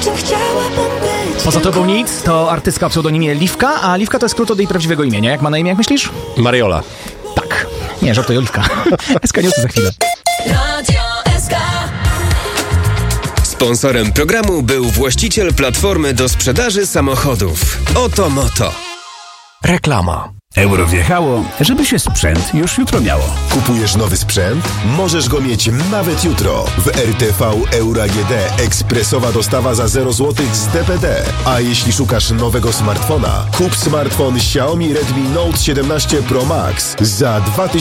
czym chciałabym być. Poza tobą nic to artystka o pseudonimie Liwka, a Liwka to jest skrót od jej prawdziwego imienia. Jak ma na imię, jak myślisz? Mariola. Tak. Nie, żartuję, Oliwka. SK Newsy za chwilę. Radio SK. Sponsorem programu był właściciel platformy do sprzedaży samochodów Oto Moto. Reklama. Euro wjechało, żeby się sprzęt już jutro miało. Kupujesz nowy sprzęt? Możesz go mieć nawet jutro. W RTV Euro AGD ekspresowa dostawa za 0 zł z DPD. A jeśli szukasz nowego smartfona, kup smartfon Xiaomi Redmi Note 17 Pro Max za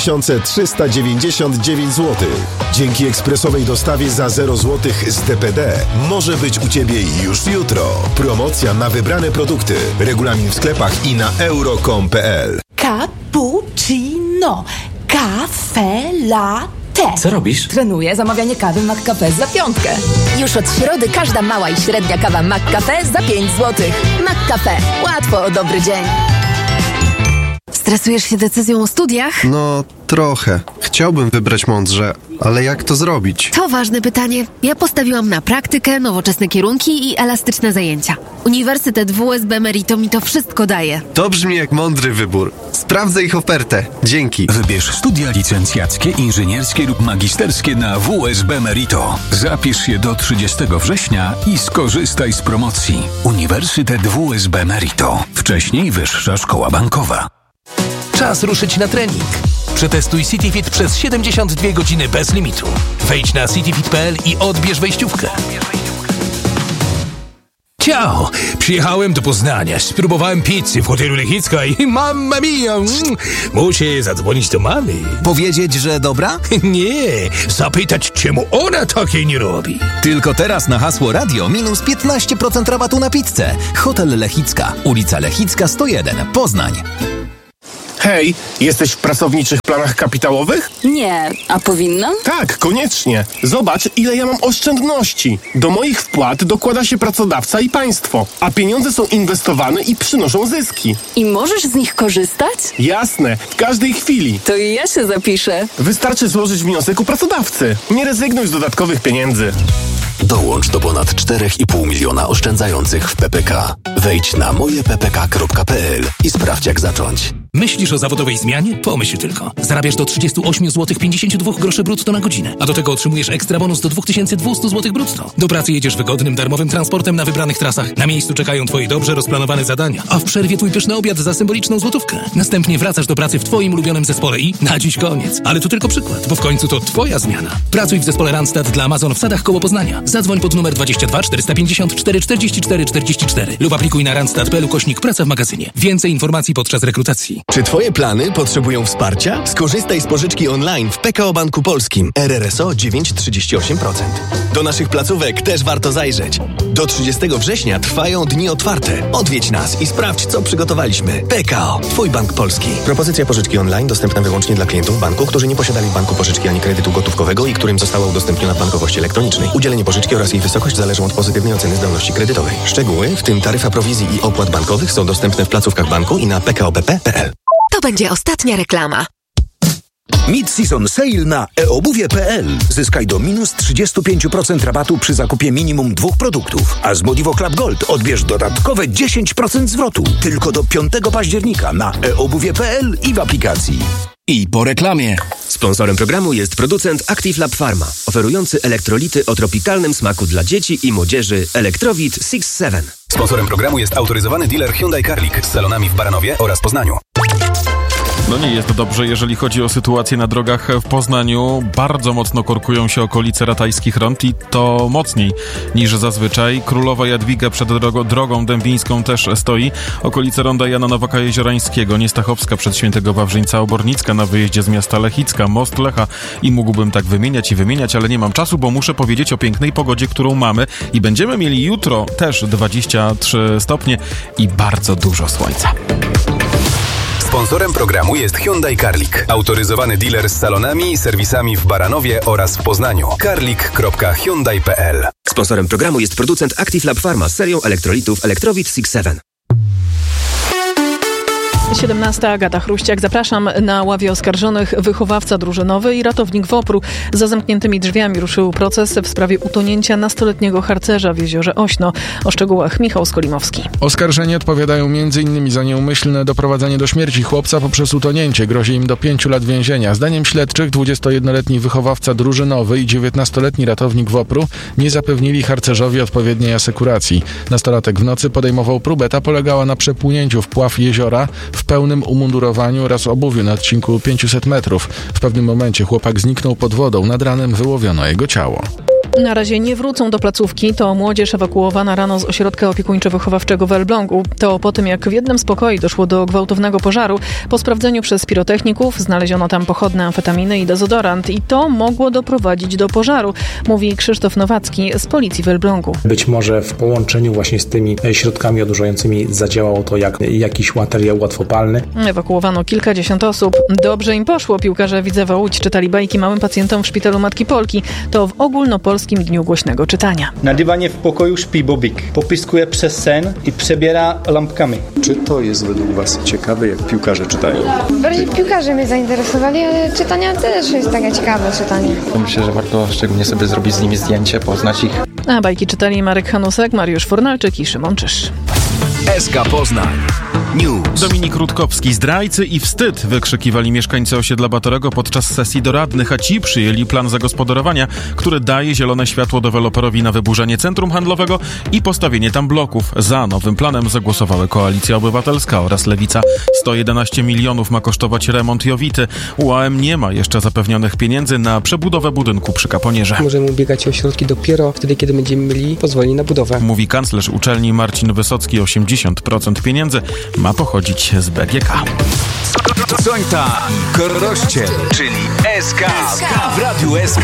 2399 zł. Dzięki ekspresowej dostawie za 0 zł z DPD może być u Ciebie już jutro. Promocja na wybrane produkty. Regulamin w sklepach i na euro.com.pl. Cappuccino. Cafe latte. Co robisz? Trenuję zamawianie kawy McCafe za 5. Już od środy każda mała i średnia kawa McCafe za 5 zł. McCafe. Łatwo o dobry dzień. Stresujesz się decyzją o studiach? No, trochę. Chciałbym wybrać mądrze, ale jak to zrobić? To ważne pytanie. Ja postawiłam na praktykę, nowoczesne kierunki i elastyczne zajęcia. Uniwersytet WSB Merito mi to wszystko daje. To brzmi jak mądry wybór. Sprawdzę ich ofertę. Dzięki. Wybierz studia licencjackie, inżynierskie lub magisterskie na WSB Merito. Zapisz się do 30 września i skorzystaj z promocji. Uniwersytet WSB Merito. Wcześniej Wyższa Szkoła Bankowa. Czas ruszyć na trening. Przetestuj CityFit przez 72 godziny bez limitu. Wejdź na cityfit.pl i odbierz wejściówkę. Ciao! Przyjechałem do Poznania, spróbowałem pizzy w hotelu Lechicka i mamma mia! Muszę zadzwonić do mamy. Powiedzieć, że dobra? Nie, zapytać, czemu ona takiej nie robi. Tylko teraz na hasło radio minus 15% rabatu na pizzę. Hotel Lechicka, ulica Lechicka 101, Poznań. Hej, jesteś w pracowniczych planach kapitałowych? Nie, a powinnam? Tak, koniecznie. Zobacz, ile ja mam oszczędności. Do moich wpłat dokłada się pracodawca i państwo, a pieniądze są inwestowane i przynoszą zyski. I możesz z nich korzystać? Jasne, w każdej chwili. To i ja się zapiszę. Wystarczy złożyć wniosek u pracodawcy. Nie rezygnuj z dodatkowych pieniędzy. Dołącz do ponad 4,5 miliona oszczędzających w PPK. Wejdź na mojeppk.pl i sprawdź, jak zacząć. Myślisz o zawodowej zmianie? Pomyśl tylko. Zarabiasz do 38 zł 52 groszy brutto na godzinę, a do tego otrzymujesz ekstra bonus do 2200 zł brutto. Do pracy jedziesz wygodnym, darmowym transportem na wybranych trasach. Na miejscu czekają twoje dobrze rozplanowane zadania, a w przerwie twój pyszny obiad za symboliczną złotówkę. Następnie wracasz do pracy w twoim ulubionym zespole i na dziś koniec. Ale to tylko przykład, bo w końcu to twoja zmiana. Pracuj w zespole Randstad dla Amazon w Sadach koło Poznania. Zadzwoń pod numer 22 454 44 44 lub aplikuj na randstad.pl/praca w magazynie. Więcej informacji podczas rekrutacji. Czy Twoje plany potrzebują wsparcia? Skorzystaj z pożyczki online w PKO Banku Polskim. RRSO 9,38%. Do naszych placówek też warto zajrzeć. Do 30 września trwają dni otwarte. Odwiedź nas i sprawdź, co przygotowaliśmy. PKO, Twój bank polski. Propozycja pożyczki online dostępna wyłącznie dla klientów banku, którzy nie posiadali w banku pożyczki ani kredytu gotówkowego i którym została udostępniona w bankowości elektronicznej. Udzielenie pożyczki oraz jej wysokość zależą od pozytywnej oceny zdolności kredytowej. Szczegóły, w tym taryfa prowizji i opłat bankowych, są dostępne w placówkach banku i na pkopp.pl. To będzie ostatnia reklama. Mid-season sale na eobuwie.pl. Zyskaj do minus 35% rabatu przy zakupie minimum 2 produktów. A z Modivo Club Gold odbierz dodatkowe 10% zwrotu. Tylko do 5 października na eobuwie.pl i w aplikacji. I po reklamie. Sponsorem programu jest producent Active Lab Pharma, oferujący elektrolity o tropikalnym smaku dla dzieci i młodzieży Electrowit 6-7. Sponsorem programu jest autoryzowany dealer Hyundai Carlik z salonami w Baranowie oraz Poznaniu. No nie jest dobrze, jeżeli chodzi o sytuację na drogach w Poznaniu. Bardzo mocno korkują się okolice Ratajskich Rond i to mocniej niż zazwyczaj. Królowa Jadwiga przed drogą dębińską też stoi. Okolice ronda Jana Nowaka-Jeziorańskiego, Niestachowska przed Świętego Wawrzyńca, Obornicka na wyjeździe z miasta Lechicka, Most Lecha i mógłbym tak wymieniać, ale nie mam czasu, bo muszę powiedzieć o pięknej pogodzie, którą mamy i będziemy mieli jutro też 23 stopnie i bardzo dużo słońca. Sponsorem programu jest Hyundai Carlik, autoryzowany dealer z salonami i serwisami w Baranowie oraz w Poznaniu. carlik.hyundai.pl. Sponsorem programu jest producent Active Lab Pharma z serią elektrolitów Electrowit 6-7. 17. Agata Chruściak. Zapraszam. Na ławie oskarżonych wychowawca drużynowy i ratownik WOPR-u. Za zamkniętymi drzwiami ruszył proces w sprawie utonięcia nastoletniego harcerza w jeziorze Ośno. O szczegółach Michał Skolimowski. Oskarżeni odpowiadają m.in. za nieumyślne doprowadzenie do śmierci chłopca poprzez utonięcie. Grozi im do 5 lat więzienia. Zdaniem śledczych 21-letni wychowawca drużynowy i 19-letni ratownik WOPR-u nie zapewnili harcerzowi odpowiedniej asekuracji. Nastolatek w nocy podejmował próbę. Ta polegała na przepłynięciu w pław jeziora w pełnym umundurowaniu oraz obuwiu na odcinku 500 metrów. W pewnym momencie chłopak zniknął pod wodą. Nad ranem wyłowiono jego ciało. Na razie nie wrócą do placówki. To młodzież ewakuowana rano z ośrodka opiekuńczo-wychowawczego w Elblągu. To po tym, jak w jednym z pokoi doszło do gwałtownego pożaru. Po sprawdzeniu przez pirotechników znaleziono tam pochodne amfetaminy i dezodorant. I to mogło doprowadzić do pożaru, mówi Krzysztof Nowacki z policji w Elblągu. Być może w połączeniu właśnie z tymi środkami odurzającymi zadziałało to jak jakiś materiał łatwopalny. Ewakuowano kilkadziesiąt osób. Dobrze im poszło. Piłkarze Widzewa Łódź czytali bajki małym pacjentom w szpitalu Matki Polki. To w ogólnopolskim Dniu Głośnego Czytania. Na dywanie w pokoju śpi Bobik. Popiskuje przez sen i przebiera lampkami. Czy to jest według Was ciekawe, jak piłkarze czytają? Bardziej piłkarze mnie zainteresowali, ale czytania też jest takie ciekawe czytanie. Myślę, że warto szczególnie sobie zrobić z nimi zdjęcie, poznać ich. A bajki czytali Marek Hanusek, Mariusz Fornalczyk i Szymon Czyż. SK Poznań News. Dominik Rutkowski. Zdrajcy i wstyd, wykrzykiwali mieszkańcy osiedla Batorego podczas sesji doradnych, a ci przyjęli plan zagospodarowania, który daje zielone światło deweloperowi na wyburzenie centrum handlowego i postawienie tam bloków. Za nowym planem zagłosowały Koalicja Obywatelska oraz Lewica. 111 milionów ma kosztować remont Jowity. UAM nie ma jeszcze zapewnionych pieniędzy na przebudowę budynku przy Kaponierze. Możemy ubiegać o środki dopiero wtedy, kiedy będziemy mieli pozwolenie na budowę. Mówi kanclerz uczelni Marcin Wysocki. 80% pieniędzy ma pochodzić z BGK. Sońta i Korościel, czyli SK w Radiu SK.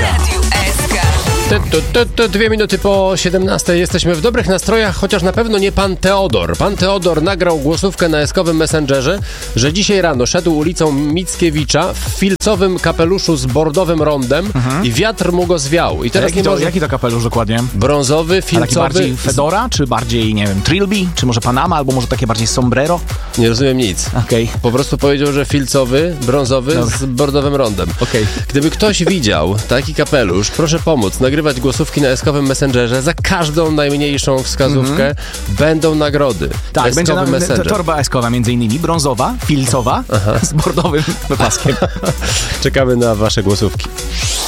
2 minuty po 17 jesteśmy w dobrych nastrojach, chociaż na pewno nie pan Teodor. Pan Teodor nagrał głosówkę na S-kowym Messengerze, że dzisiaj rano szedł ulicą Mickiewicza w filcowym kapeluszu z bordowym rondem i wiatr mu go zwiał. I teraz jaki to kapelusz dokładnie? Brązowy, filcowy. A taki bardziej fedora, czy bardziej, nie wiem, trilby, czy może Panama, albo może takie bardziej sombrero? Nie rozumiem nic. Okej. Po prostu powiedział, że filcowy, brązowy z bordowym rondem. Gdyby ktoś widział taki kapelusz, proszę pomóc, nagrywać głosówki na S-kowym Messengerze. Za każdą najmniejszą wskazówkę będą nagrody. Tak, będzie torba S-kowa, między innymi brązowa, filcowa, z bordowym wypaskiem. Czekamy na wasze głosówki.